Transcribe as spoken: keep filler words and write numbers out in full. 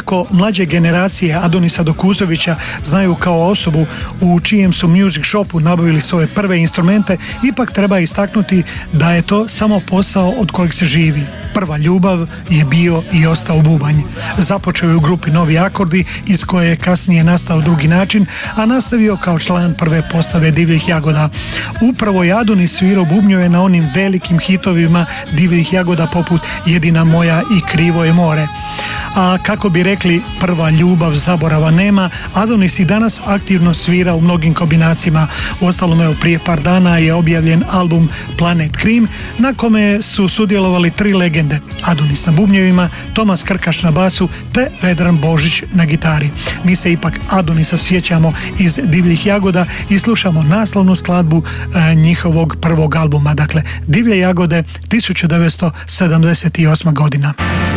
Iako mlađe generacije Adonisa Dokuzovića znaju kao osobu u čijem su music shopu nabavili svoje prve instrumente, ipak treba istaknuti da je to samo posao od kojeg se živi. Prva ljubav je bio i ostao bubanj. Započeo je u grupi Novi akordi, iz koje je kasnije nastao Drugi način, a nastavio kao član prve postave Divljih jagoda. Upravo je Adonis svirao bubnjeve na onim velikim hitovima Divljih jagoda poput Jedina moja i Krivo je more. A kako bi rekli, prva ljubav zaborava nema. Adonis i danas aktivno svira u mnogim kombinacijama. Uostalom, evo, prije par dana je objavljen album Planet Krim, na kome su sudjelovali tri legende: Adonis na bubnjevima, Tomas Krkaš na basu te Vedran Božić na gitari. Mi se ipak Adonisa sjećamo iz Divljih jagoda i slušamo naslovnu skladbu e, njihovog prvog albuma, dakle Divlje jagode, tisuću devetsto sedamdeset osma godina.